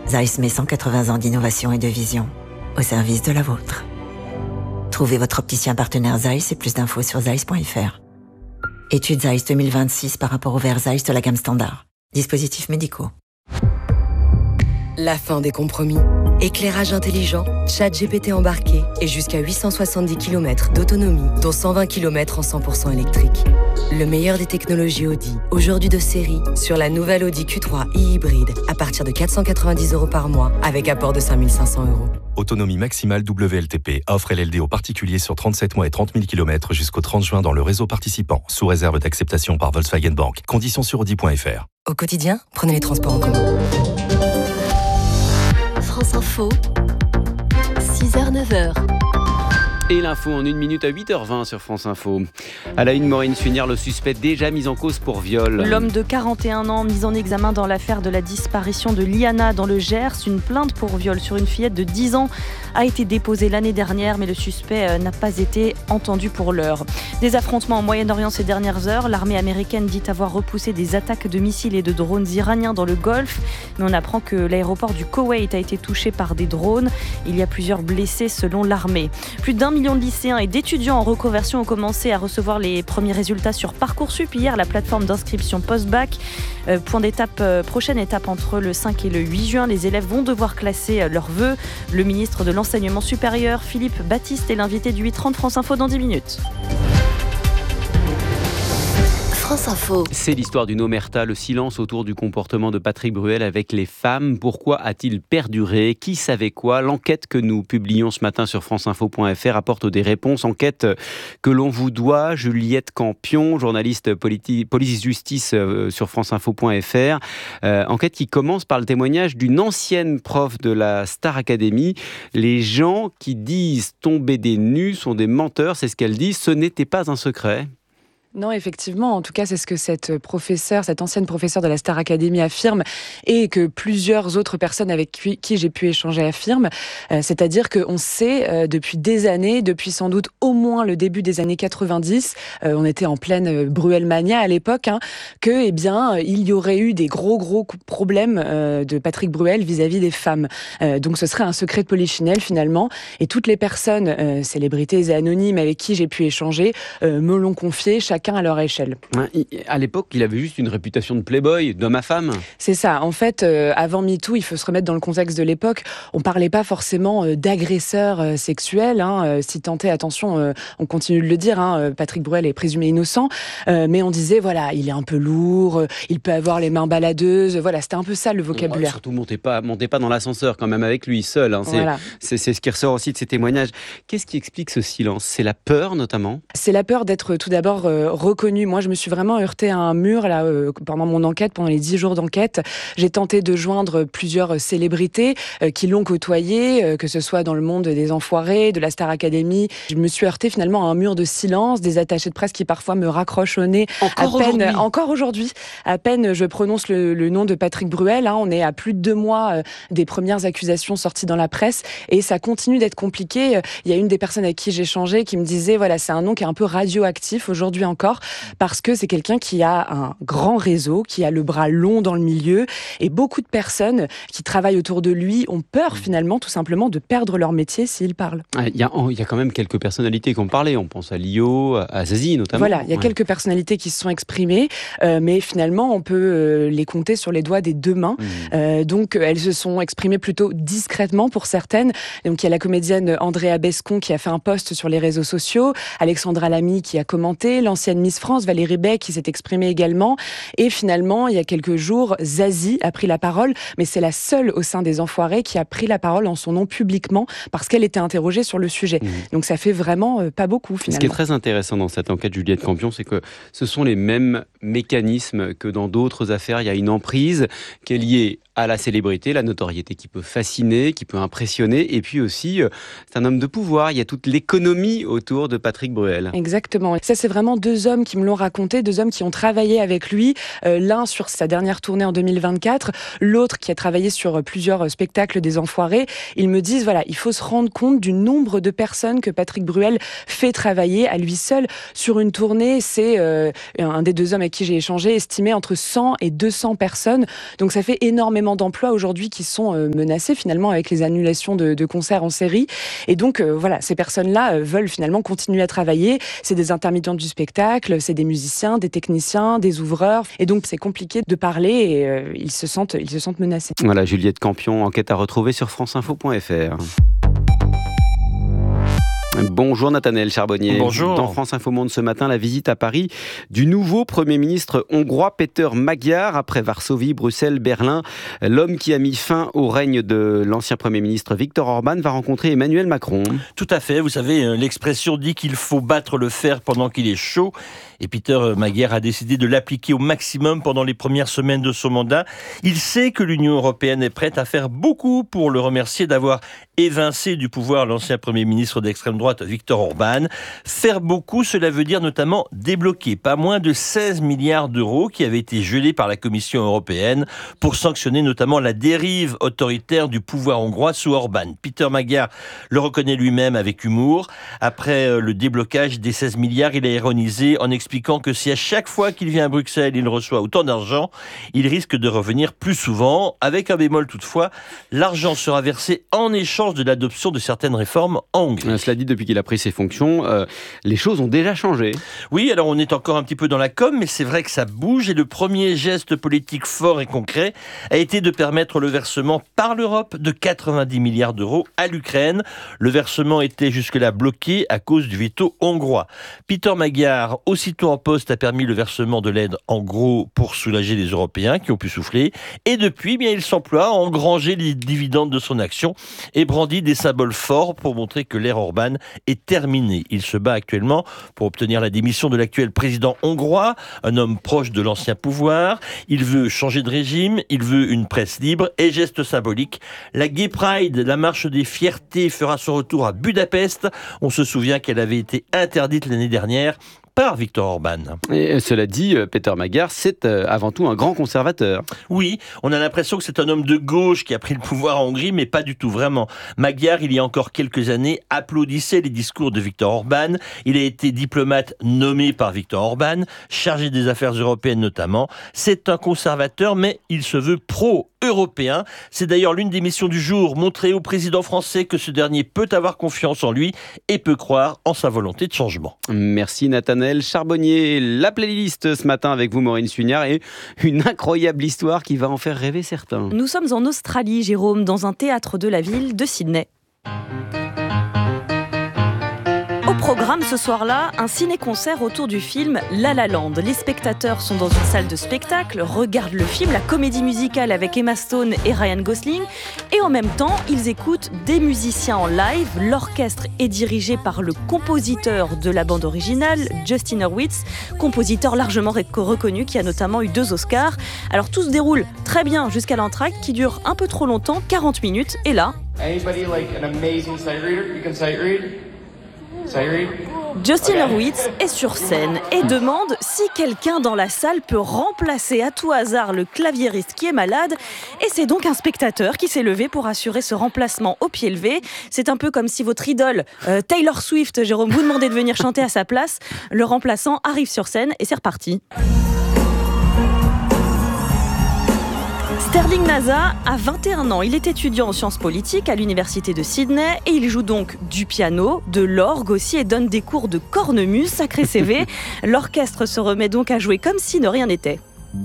Zeiss met 180 ans d'innovation et de vision au service de la vôtre. Trouvez votre opticien partenaire Zeiss et plus d'infos sur zeiss.fr. Étude Zeiss 2026 par rapport au verre Zeiss de la gamme standard. Dispositifs médicaux. La fin des compromis. Éclairage intelligent, ChatGPT embarqué et jusqu'à 870 km d'autonomie, dont 120 km en 100% électrique. Le meilleur des technologies Audi, aujourd'hui de série, sur la nouvelle Audi Q3 e-hybride, à partir de 490 € par mois, avec apport de 5 500 €. Autonomie maximale WLTP. Offre LLD aux particuliers sur 37 mois et 30 000 km jusqu'au 30 juin dans le réseau participant, sous réserve d'acceptation par Volkswagen Bank. Conditions sur Audi.fr. Au quotidien, prenez les transports en commun. France Info, 6h, 9h. Et l'info en 1 minute à 8h20 sur France Info. À la une, Maureen Suinière, le suspect déjà mis en cause pour viol. L'homme de 41 ans mis en examen dans l'affaire de la disparition de Liana dans le Gers. Une plainte pour viol sur une fillette de 10 ans a été déposée l'année dernière, mais le suspect n'a pas été entendu pour l'heure. Des affrontements au Moyen-Orient ces dernières heures. L'armée américaine dit avoir repoussé des attaques de missiles et de drones iraniens dans le Golfe. Mais on apprend que l'aéroport du Koweït a été touché par des drones. Il y a plusieurs blessés selon l'armée. Plus d'1 million de lycéens et d'étudiants en reconversion ont commencé à recevoir les premiers résultats sur Parcoursup. Hier, la plateforme d'inscription post-bac. Prochaine étape entre le 5 et le 8 juin. Les élèves vont devoir classer leurs vœux. Le ministre de l'Enseignement supérieur, Philippe Baptiste, est l'invité du 8h30 France Info dans 10 minutes. France Info. C'est l'histoire d'une omerta, le silence autour du comportement de Patrick Bruel avec les femmes. Pourquoi a-t-il perduré ? Qui savait quoi ? L'enquête que nous publions ce matin sur franceinfo.fr apporte des réponses. Enquête que l'on vous doit. Juliette Campion, journaliste police-justice sur franceinfo.fr. Enquête qui commence par le témoignage d'une ancienne prof de la Star Academy. Les gens qui disent tomber des nues sont des menteurs, c'est ce qu'elle dit. Ce n'était pas un secret. Non, effectivement, en tout cas, c'est ce que cette ancienne professeure de la Star Academy affirme et que plusieurs autres personnes avec qui j'ai pu échanger affirment. C'est-à-dire qu'on sait depuis des années, depuis sans doute au moins le début des années 90, on était en pleine Bruelmania à l'époque, que, il y aurait eu des gros problèmes de Patrick Bruel vis-à-vis des femmes. Donc ce serait un secret de polichinelle finalement. Et toutes les personnes, célébrités et anonymes avec qui j'ai pu échanger, me l'ont confié, chacun à leur échelle. À l'époque, il avait juste une réputation de playboy, d'homme à femme. C'est ça. En fait, avant MeToo, il faut se remettre dans le contexte de l'époque. On parlait pas forcément d'agresseurs sexuels. Si tant est, attention, on continue de le dire, Patrick Bruel est présumé innocent. Mais on disait, voilà, il est un peu lourd, il peut avoir les mains baladeuses. Voilà, c'était un peu ça le vocabulaire. Surtout, montez pas dans l'ascenseur quand même avec lui, seul. Voilà. C'est ce qui ressort aussi de ces témoignages. Qu'est-ce qui explique ce silence ? C'est la peur, notamment ? C'est la peur d'être tout d'abord reconnu. Moi, je me suis vraiment heurtée à un mur là pendant mon enquête, pendant les 10 jours d'enquête. J'ai tenté de joindre plusieurs célébrités qui l'ont côtoyé, que ce soit dans le monde des enfoirés, de la Star Academy. Je me suis heurtée finalement à un mur de silence, des attachés de presse qui parfois me raccrochent au nez. Encore aujourd'hui, à peine je prononce le nom de Patrick Bruel. On est à plus de 2 mois des premières accusations sorties dans la presse et ça continue d'être compliqué. Il y a une des personnes avec qui j'ai échangé qui me disait, voilà, c'est un nom qui est un peu radioactif aujourd'hui encore, parce que c'est quelqu'un qui a un grand réseau, qui a le bras long dans le milieu, et beaucoup de personnes qui travaillent autour de lui ont peur finalement tout simplement de perdre leur métier s'ils parlent. Il y a quand même quelques personnalités qui ont parlé, on pense à Lio, à Zazie notamment. Voilà, il y a quelques personnalités qui se sont exprimées, mais finalement on peut les compter sur les doigts des 2 mains. Donc elles se sont exprimées plutôt discrètement pour certaines. Donc il y a la comédienne Andrea Bescon qui a fait un post sur les réseaux sociaux, Alexandra Lamy qui a commenté, l'ancienne Miss France, Valérie Bay, qui s'est exprimée également. Et finalement, il y a quelques jours, Zazie a pris la parole, mais c'est la seule au sein des Enfoirés qui a pris la parole en son nom publiquement parce qu'elle était interrogée sur le sujet. Donc ça fait vraiment pas beaucoup finalement. Ce qui est très intéressant dans cette enquête, Juliette Campion, c'est que ce sont les mêmes mécanismes que dans d'autres affaires. Il y a une emprise qui est liée à la célébrité, la notoriété qui peut fasciner, qui peut impressionner, et puis aussi, c'est un homme de pouvoir, il y a toute l'économie autour de Patrick Bruel. Exactement, ça c'est vraiment 2 hommes qui me l'ont raconté, 2 hommes qui ont travaillé avec lui, l'un sur sa dernière tournée en 2024, l'autre qui a travaillé sur plusieurs spectacles des Enfoirés. Ils me disent, voilà, il faut se rendre compte du nombre de personnes que Patrick Bruel fait travailler à lui seul sur une tournée. C'est un des 2 hommes avec qui j'ai échangé, estimé entre 100 et 200 personnes, donc ça fait énormément énormément d'emplois aujourd'hui qui sont menacés finalement avec les annulations de concerts en série. Et donc voilà, ces personnes-là veulent finalement continuer à travailler. C'est des intermittents du spectacle, c'est des musiciens, des techniciens, des ouvreurs. Et donc c'est compliqué de parler et ils se sentent menacés. Voilà, Juliette Campion, enquête à retrouver sur franceinfo.fr. Bonjour Nathanaël Charbonnier. Bonjour. Dans France Info Monde ce matin, la visite à Paris du nouveau Premier ministre hongrois Péter Magyar. Après Varsovie, Bruxelles, Berlin, l'homme qui a mis fin au règne de l'ancien Premier ministre Viktor Orban va rencontrer Emmanuel Macron. Tout à fait, vous savez, l'expression dit qu'il faut battre le fer pendant qu'il est chaud. Et Péter Magyar a décidé de l'appliquer au maximum pendant les premières semaines de son mandat. Il sait que l'Union européenne est prête à faire beaucoup pour le remercier d'avoir évincé du pouvoir l'ancien Premier ministre d'extrême droite Viktor Orban. Faire beaucoup, cela veut dire notamment débloquer pas moins de 16 milliards d'euros qui avaient été gelés par la Commission européenne pour sanctionner notamment la dérive autoritaire du pouvoir hongrois sous Orban. Péter Magyar le reconnaît lui-même avec humour. Après le déblocage des 16 milliards, il a ironisé en expliquant que si à chaque fois qu'il vient à Bruxelles, il reçoit autant d'argent, il risque de revenir plus souvent. Avec un bémol toutefois, l'argent sera versé en échange de l'adoption de certaines réformes en Hongrie. Cela dit, depuis qu'il a pris ses fonctions, les choses ont déjà changé. Oui, alors on est encore un petit peu dans la com, mais c'est vrai que ça bouge et le premier geste politique fort et concret a été de permettre le versement par l'Europe de 90 milliards d'euros à l'Ukraine. Le versement était jusque-là bloqué à cause du veto hongrois. Péter Magyar, aussitôt en poste, a permis le versement de l'aide en gros pour soulager les Européens qui ont pu souffler. Et depuis, il s'emploie à engranger les dividendes de son action et brandit des symboles forts pour montrer que l'ère Orban est terminé. Il se bat actuellement pour obtenir la démission de l'actuel président hongrois, un homme proche de l'ancien pouvoir. Il veut changer de régime, il veut une presse libre et geste symbolique. La Gay Pride, la marche des fiertés, fera son retour à Budapest. On se souvient qu'elle avait été interdite l'année dernière par Viktor Orban. Et cela dit, Péter Magyar, c'est avant tout un grand conservateur. Oui, on a l'impression que c'est un homme de gauche qui a pris le pouvoir en Hongrie, mais pas du tout vraiment. Magyar, il y a encore quelques années, applaudissait les discours de Viktor Orban. Il a été diplomate nommé par Viktor Orban, chargé des affaires européennes notamment. C'est un conservateur, mais il se veut pro-européen. C'est d'ailleurs l'une des missions du jour, montrer au président français que ce dernier peut avoir confiance en lui et peut croire en sa volonté de changement. Merci Nathanaël Charbonnier. La playlist ce matin avec vous, Maureen Sugnard, et une incroyable histoire qui va en faire rêver certains. Nous sommes en Australie, Jérôme, dans un théâtre de la ville de Sydney. Au programme ce soir-là, un ciné-concert autour du film La La Land. Les spectateurs sont dans une salle de spectacle, regardent le film, la comédie musicale avec Emma Stone et Ryan Gosling, et en même temps, ils écoutent des musiciens en live. L'orchestre est dirigé par le compositeur de la bande originale, Justin Hurwitz, compositeur largement reconnu qui a notamment eu 2 Oscars. Alors tout se déroule très bien jusqu'à l'entracte qui dure un peu trop longtemps, 40 minutes, et là... Anybody like an amazing sight reader? You can sight read? Justin Hurwitz est sur scène et demande si quelqu'un dans la salle peut remplacer à tout hasard le claviériste qui est malade. Et c'est donc un spectateur qui s'est levé pour assurer ce remplacement au pied levé. C'est un peu comme si votre idole, Taylor Swift, Jérôme, vous demandait de venir chanter à sa place. Le remplaçant arrive sur scène et c'est reparti. Sterling Nasa a 21 ans. Il est étudiant en sciences politiques à l'université de Sydney et il joue donc du piano, de l'orgue aussi et donne des cours de cornemuse, sacré CV. L'orchestre se remet donc à jouer comme si de rien n'était.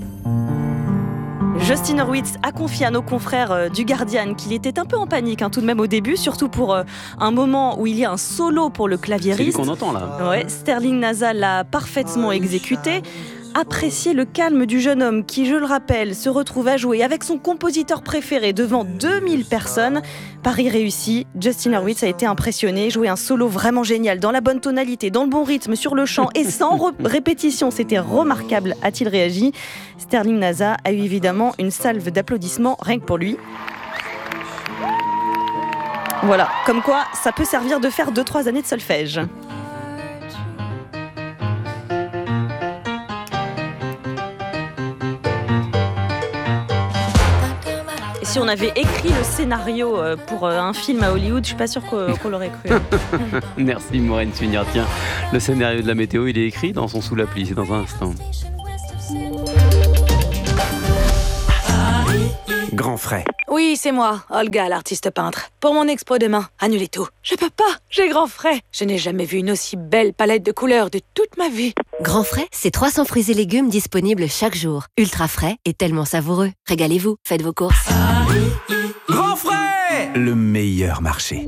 Justin Hurwitz a confié à nos confrères du Guardian qu'il était un peu en panique tout de même au début, surtout pour un moment où il y a un solo pour le claviériste. C'est lui qu'on entend là. Ouais, Sterling Nasa l'a parfaitement exécuté. Apprécier le calme du jeune homme qui, je le rappelle, se retrouve à jouer avec son compositeur préféré devant 2000 personnes. Pari réussi, Justin Hurwitz a été impressionné, joué un solo vraiment génial, dans la bonne tonalité, dans le bon rythme, sur le chant et sans répétition. C'était remarquable, a-t-il réagi. Sterling Nasa a eu évidemment une salve d'applaudissements rien que pour lui. Voilà, comme quoi ça peut servir de faire 2-3 années de solfège. Si on avait écrit le scénario pour un film à Hollywood, je suis pas sûre qu'on l'aurait cru. Merci Maureen Sugnard. Tiens, le scénario de la météo, il est écrit dans son sous l'appli, c'est dans un instant. Grand frais. Oui, c'est moi, Olga, l'artiste peintre. Pour mon expo demain, annulez tout. Je peux pas, j'ai grand frais. Je n'ai jamais vu une aussi belle palette de couleurs de toute ma vie. Grand frais, c'est 300 fruits et légumes disponibles chaque jour. Ultra frais et tellement savoureux. Régalez-vous, faites vos courses. Grand frais, le meilleur marché.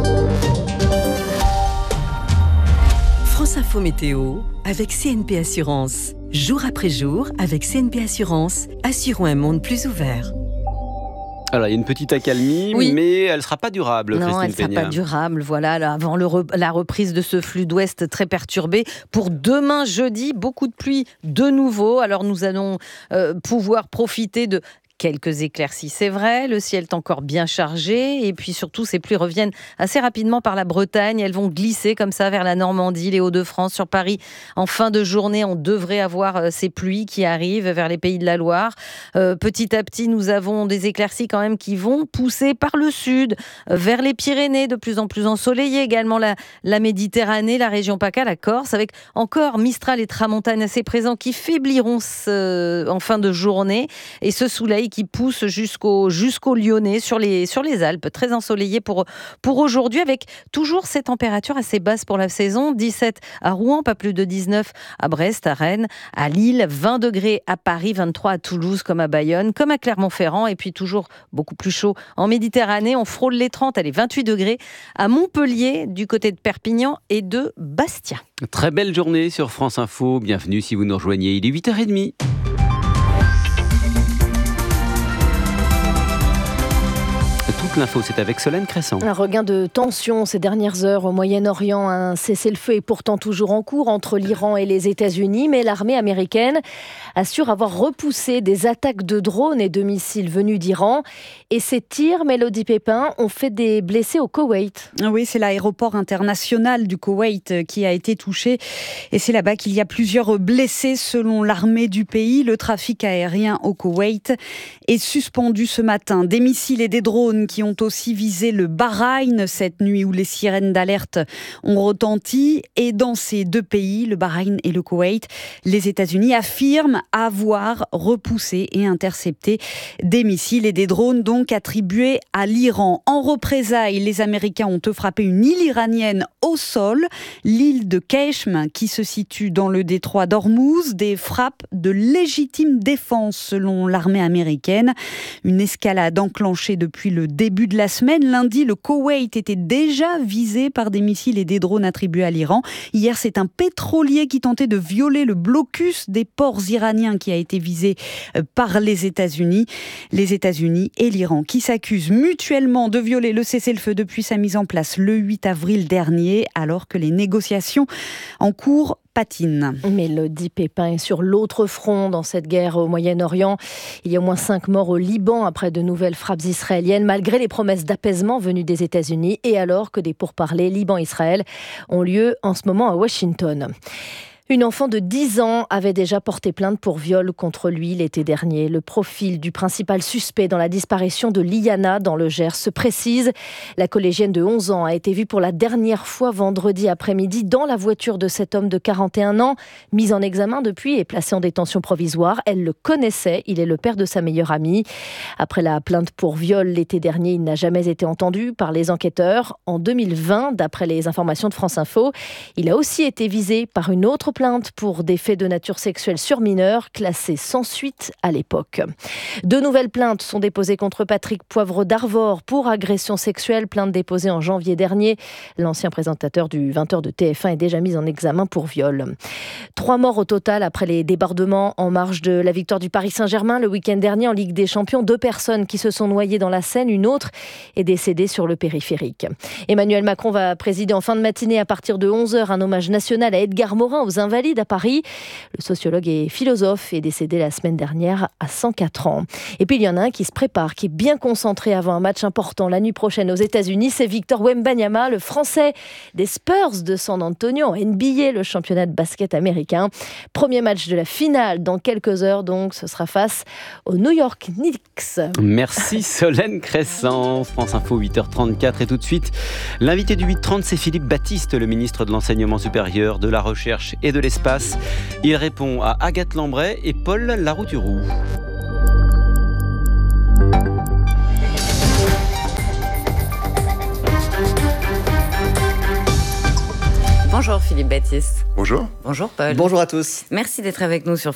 France Info Météo avec CNP Assurance. Jour après jour, avec CNP Assurance, assurons un monde plus ouvert. Alors, il y a une petite accalmie, mais elle ne sera pas durable, non, Christine elle ne sera Peña. pas durable. Voilà, là, avant la reprise de ce flux d'ouest très perturbé. Pour demain, jeudi, beaucoup de pluie de nouveau. Alors, nous allons pouvoir profiter de quelques éclaircies, c'est vrai. Le ciel est encore bien chargé. Et puis surtout, ces pluies reviennent assez rapidement par la Bretagne. Elles vont glisser comme ça vers la Normandie, les Hauts-de-France, sur Paris. En fin de journée, on devrait avoir ces pluies qui arrivent vers les Pays de la Loire. Petit à petit, nous avons des éclaircies quand même qui vont pousser par le sud, vers les Pyrénées, de plus en plus ensoleillées. Également la Méditerranée, la région PACA, la Corse, avec encore Mistral et Tramontane assez présents qui faibliront en fin de journée. Et ce soleil qui pousse jusqu'au Lyonnais, sur les Alpes, très ensoleillé pour aujourd'hui, avec toujours ces températures assez basses pour la saison. 17 à Rouen, pas plus de 19 à Brest, à Rennes, à Lille, 20 degrés à Paris, 23 à Toulouse, comme à Bayonne, comme à Clermont-Ferrand, et puis toujours beaucoup plus chaud en Méditerranée. On frôle les 30, allez, 28 degrés à Montpellier, du côté de Perpignan et de Bastia. Très belle journée sur France Info. Bienvenue si vous nous rejoignez. Il est 8h30. Toute l'info, c'est avec Solène Cressan. Un regain de tension ces dernières heures au Moyen-Orient. Un cessez-le-feu est pourtant toujours en cours entre l'Iran et les États-Unis, mais l'armée américaine assure avoir repoussé des attaques de drones et de missiles venus d'Iran. Et ces tirs, Mélodie Pépin, ont fait des blessés au Koweït. Oui, c'est l'aéroport international du Koweït qui a été touché. Et c'est là-bas qu'il y a plusieurs blessés selon l'armée du pays. Le trafic aérien au Koweït est suspendu ce matin. Des missiles et des drones qui ont aussi visé le Bahreïn cette nuit où les sirènes d'alerte ont retenti. Et dans ces deux pays, le Bahreïn et le Koweït, les États-Unis affirment avoir repoussé et intercepté des missiles et des drones donc attribués à l'Iran. En représailles, les Américains ont frappé une île iranienne au sol, l'île de Keishm, qui se situe dans le détroit d'Ormuz. Des frappes de légitime défense selon l'armée américaine. Une escalade enclenchée depuis le début de la semaine. Lundi, le Koweït était déjà visé par des missiles et des drones attribués à l'Iran. Hier, c'est un pétrolier qui tentait de violer le blocus des ports iraniens qui a été visé par les États-Unis. Les États-Unis et l'Iran qui s'accusent mutuellement de violer le cessez-le-feu depuis sa mise en place le 8 avril dernier, alors que les négociations en cours patinent. Mélodie Pépin est sur l'autre front dans cette guerre au Moyen-Orient. Il y a au moins 5 morts au Liban après de nouvelles frappes israéliennes, malgré les promesses d'apaisement venues des États-Unis et alors que des pourparlers Liban-Israël ont lieu en ce moment à Washington. Une enfant de 10 ans avait déjà porté plainte pour viol contre lui l'été dernier. Le profil du principal suspect dans la disparition de Liana dans le Gers se précise. La collégienne de 11 ans a été vue pour la dernière fois vendredi après-midi dans la voiture de cet homme de 41 ans, mis en examen depuis et placé en détention provisoire. Elle le connaissait, il est le père de sa meilleure amie. Après la plainte pour viol l'été dernier, il n'a jamais été entendu par les enquêteurs. En 2020, d'après les informations de France Info, il a aussi été visé par une autre plainte pour des faits de nature sexuelle sur mineurs, classés sans suite à l'époque. 2 nouvelles plaintes sont déposées contre Patrick Poivre d'Arvor pour agression sexuelle, plainte déposée en janvier dernier. L'ancien présentateur du 20h de TF1 est déjà mis en examen pour viol. 3 morts au total après les débordements en marge de la victoire du Paris Saint-Germain le week-end dernier en Ligue des Champions. 2 personnes qui se sont noyées dans la Seine, une autre est décédée sur le périphérique. Emmanuel Macron va présider en fin de matinée à partir de 11h un hommage national à Edgar Morin aux Invalides à Paris. Le sociologue et philosophe est décédé la semaine dernière à 104 ans. Et puis il y en a un qui se prépare, qui est bien concentré avant un match important la nuit prochaine aux États-Unis. C'est Victor Wembanyama, le Français des Spurs de San Antonio en NBA, le championnat de basket américain. Premier match de la finale dans quelques heures, donc ce sera face aux New York Knicks. Merci Solène Cressan. France Info 8h34 et tout de suite l'invité du 8h30, c'est Philippe Baptiste, le ministre de l'Enseignement supérieur, de la Recherche et de l'Espace. Il répond à Agathe Lambray et Paul Larouturou. Bonjour Philippe Baptiste. Bonjour. Bonjour Paul. Bonjour à tous. Merci d'être avec nous sur